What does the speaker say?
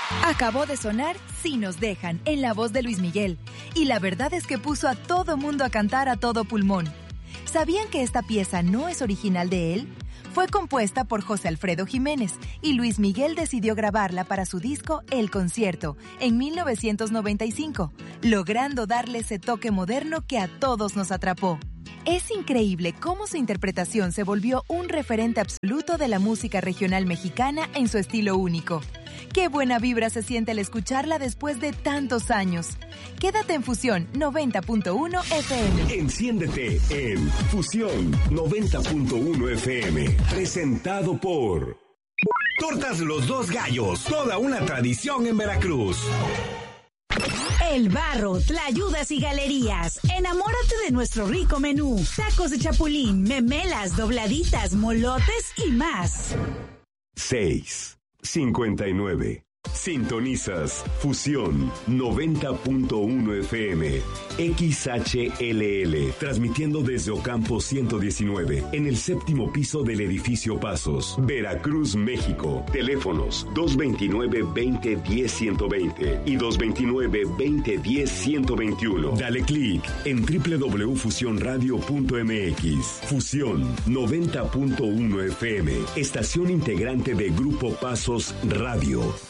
Acabó de sonar Si nos dejan, en la voz de Luis Miguel. Y la verdad es que puso a todo mundo a cantar a todo pulmón. ¿Sabían que esta pieza no es original de él? Fue compuesta por José Alfredo Jiménez y Luis Miguel decidió grabarla para su disco El Concierto en 1995, logrando darle ese toque moderno que a todos nos atrapó. Es increíble cómo su interpretación se volvió un referente absoluto de la música regional mexicana en su estilo único. Qué buena vibra se siente al escucharla después de tantos años. Quédate en Fusión 90.1 FM. Enciéndete en Fusión 90.1 FM. Presentado por Tortas Los Dos Gallos. Toda una tradición en Veracruz. El Barro, Tlayudas y Galerías. Enamórate de nuestro rico menú. Tacos de chapulín, memelas, dobladitas, molotes y más. 6:59. Sintonizas Fusión 90.1 FM XHLL, transmitiendo desde Ocampo 119, en el séptimo piso del edificio Pasos, Veracruz, México. Teléfonos 229-2010-120 y 229-2010-121. Dale clic en www.fusionradio.mx. Fusión 90.1 FM, estación integrante de Grupo Pasos Radio.